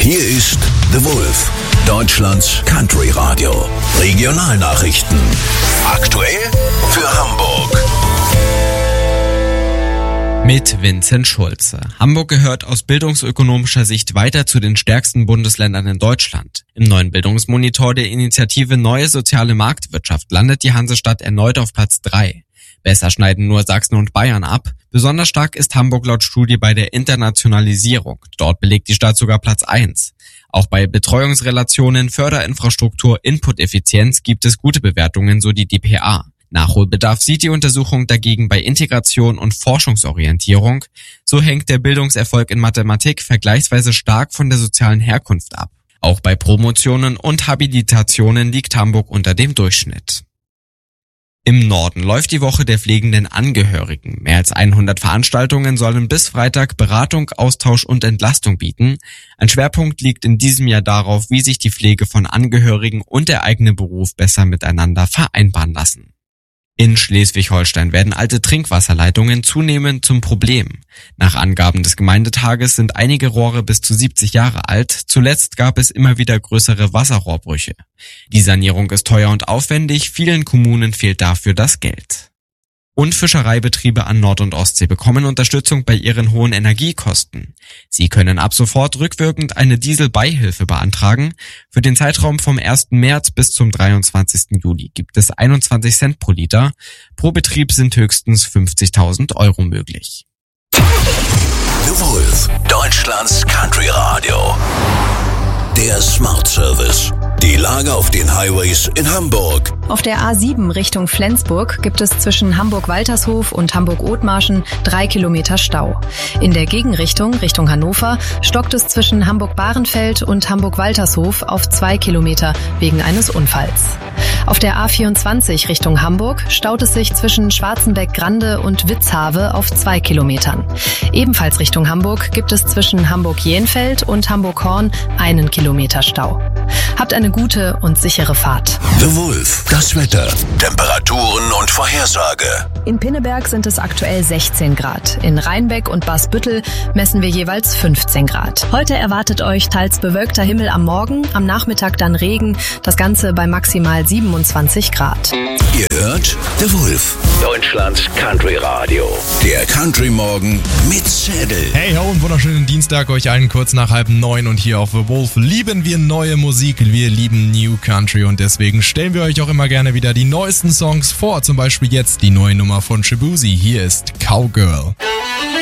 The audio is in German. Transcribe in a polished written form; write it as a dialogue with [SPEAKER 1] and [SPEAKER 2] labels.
[SPEAKER 1] Hier ist The Wolf, Deutschlands Country Radio. Regionalnachrichten. Aktuell für Hamburg.
[SPEAKER 2] Mit Vincent Schulze. Hamburg gehört aus bildungsökonomischer Sicht weiter zu den stärksten Bundesländern in Deutschland. Im neuen Bildungsmonitor der Initiative Neue Soziale Marktwirtschaft landet die Hansestadt erneut auf Platz 3. Besser schneiden nur Sachsen und Bayern ab. Besonders stark ist Hamburg laut Studie bei der Internationalisierung. Dort belegt die Stadt sogar Platz 1. Auch bei Betreuungsrelationen, Förderinfrastruktur, Inputeffizienz gibt es gute Bewertungen, so die dpa. Nachholbedarf sieht die Untersuchung dagegen bei Integration und Forschungsorientierung. So hängt der Bildungserfolg in Mathematik vergleichsweise stark von der sozialen Herkunft ab. Auch bei Promotionen und Habilitationen liegt Hamburg unter dem Durchschnitt. Im Norden läuft die Woche der pflegenden Angehörigen. Mehr als 100 Veranstaltungen sollen bis Freitag Beratung, Austausch und Entlastung bieten. Ein Schwerpunkt liegt in diesem Jahr darauf, wie sich die Pflege von Angehörigen und der eigene Beruf besser miteinander vereinbaren lassen. In Schleswig-Holstein werden alte Trinkwasserleitungen zunehmend zum Problem. Nach Angaben des Gemeindetages sind einige Rohre bis zu 70 Jahre alt. Zuletzt gab es immer wieder größere Wasserrohrbrüche. Die Sanierung ist teuer und aufwendig, vielen Kommunen fehlt dafür das Geld. Und Fischereibetriebe an Nord- und Ostsee bekommen Unterstützung bei ihren hohen Energiekosten. Sie können ab sofort rückwirkend eine Dieselbeihilfe beantragen. Für den Zeitraum vom 1. März bis zum 23. Juli gibt es 21 Cent pro Liter. Pro Betrieb sind höchstens 50.000 Euro möglich.
[SPEAKER 1] The Wolf, Deutschlands Country Radio. Der Smart Service. Die Lage auf den Highways in Hamburg.
[SPEAKER 3] Auf der A7 Richtung Flensburg gibt es zwischen Hamburg-Waltershof und Hamburg-Othmarschen 3 Kilometer Stau. In der Gegenrichtung, Richtung Hannover, stockt es zwischen Hamburg-Bahrenfeld und Hamburg-Waltershof auf 2 Kilometer wegen eines Unfalls. Auf der A24 Richtung Hamburg staut es sich zwischen Schwarzenbeck-Grande und Witzhave auf 2 Kilometern. Ebenfalls Richtung Hamburg gibt es zwischen Hamburg-Jenfeld und Hamburg-Horn 1 Kilometer Stau. Habt eine gute und sichere Fahrt.
[SPEAKER 1] The Wolf, das Wetter, Temperaturen und Vorhersage.
[SPEAKER 3] In Pinneberg sind es aktuell 16 Grad. In Rheinbeck und Basbüttel messen wir jeweils 15 Grad. Heute erwartet euch teils bewölkter Himmel am Morgen, am Nachmittag dann Regen, das Ganze bei maximal 27 Grad.
[SPEAKER 1] Ihr hört The Wolf, Deutschlands Country Radio. Der Country Morgen mit Zettel.
[SPEAKER 4] Hey ho, und wunderschönen Dienstag euch allen kurz nach 8:30 und hier auf The Wolf lieben wir neue Musik, wir lieben New Country und deswegen stellen wir euch auch immer gerne wieder die neuesten Songs vor, zum Beispiel jetzt die neue Nummer von Shaboozey. Hier ist Cowgirl.